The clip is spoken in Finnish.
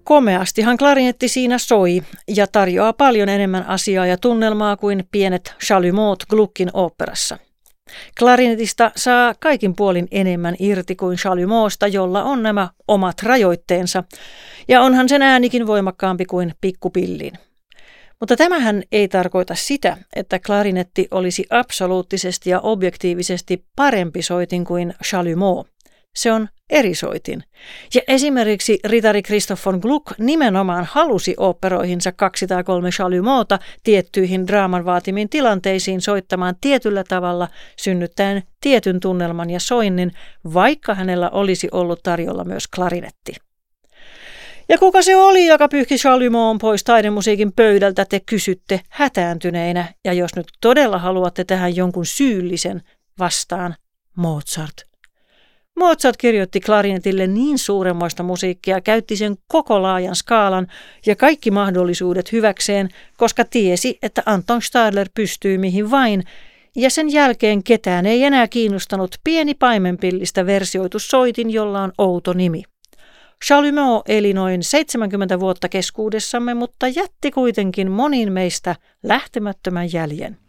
Komeastihan klarinetti siinä soi ja tarjoaa paljon enemmän asiaa ja tunnelmaa kuin pienet chalumeaut Gluckin oopperassa. Klarinetista saa kaikin puolin enemmän irti kuin chalumeausta, jolla on nämä omat rajoitteensa, ja onhan sen äänikin voimakkaampi kuin pikkupillin. Mutta tämähän ei tarkoita sitä, että klarinetti olisi absoluuttisesti ja objektiivisesti parempi soitin kuin chalumeau. Se on eri soitin. Ja esimerkiksi ritari Christoph von Gluck nimenomaan halusi oopperoihinsa 2 tai 3 chalumeauta tiettyihin draaman vaatimiin tilanteisiin soittamaan tietyllä tavalla, synnyttäen tietyn tunnelman ja soinnin, vaikka hänellä olisi ollut tarjolla myös klarinetti. Ja kuka se oli, joka pyyhki chalumeaun pois taidemusiikin pöydältä, te kysytte hätääntyneinä, ja jos nyt todella haluatte tähän jonkun syyllisen, vastaan Mozart. Mozart kirjoitti klarinetille niin suuremmoista musiikkia, käytti sen koko laajan skaalan ja kaikki mahdollisuudet hyväkseen, koska tiesi, että Anton Stadler pystyy mihin vain, ja sen jälkeen ketään ei enää kiinnostanut pieni paimenpillistä versioitu soitin, jolla on outo nimi. Chalumeau eli noin 70 vuotta keskuudessamme, mutta jätti kuitenkin moniin meistä lähtemättömän jäljen.